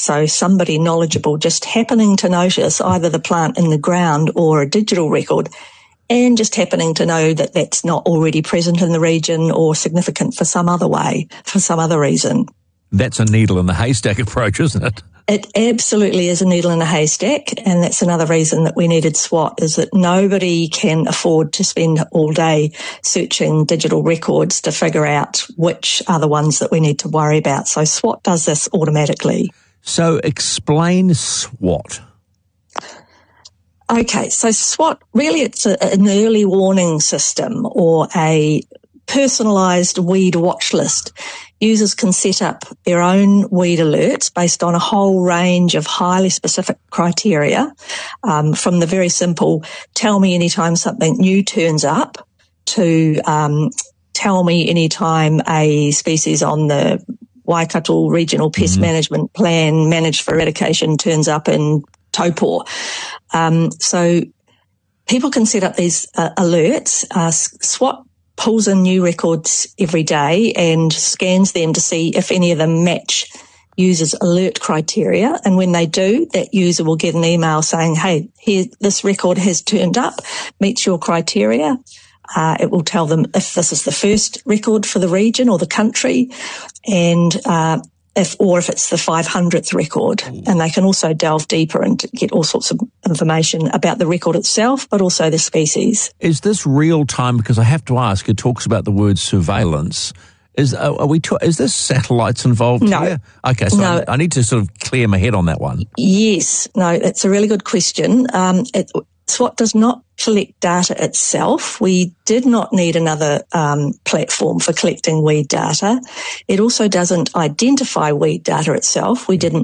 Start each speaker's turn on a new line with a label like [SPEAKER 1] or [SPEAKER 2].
[SPEAKER 1] So somebody knowledgeable just happening to notice either the plant in the ground or a digital record, and just happening to know that that's not already present in the region or significant for some other way, for some other reason.
[SPEAKER 2] That's a needle in the haystack approach, isn't it?
[SPEAKER 1] It absolutely is a needle in a haystack, and that's another reason that we needed SWOT, is that nobody can afford to spend all day searching digital records to figure out which are the ones that we need to worry about. So SWOT does this automatically.
[SPEAKER 2] So explain SWOT.
[SPEAKER 1] Okay, so SWOT, really it's an early warning system or a personalised weed watch list. Users can set up their own weed alerts based on a whole range of highly specific criteria, from the very simple tell me anytime something new turns up to tell me anytime a species on the Waikato Regional Pest Management Plan managed for eradication turns up in Taupō. So people can set up these alerts. SWOT pulls in new records every day and scans them to see if any of them match users' alert criteria. And when they do, that user will get an email saying, hey, here, this record has turned up, meets your criteria. It will tell them if this is the first record for the region or the country, and if it's the 500th record. And they can also delve deeper and get all sorts of information about the record itself, but also the species.
[SPEAKER 2] Is this real time? Because I have to ask, it talks about the word surveillance. Is this satellites involved here? Okay, so no. I need to sort of clear my head on that one.
[SPEAKER 1] Yes. No, that's a really good question. SWOT does not collect data itself. We did not need another platform for collecting weed data. It also doesn't identify weed data itself. We didn't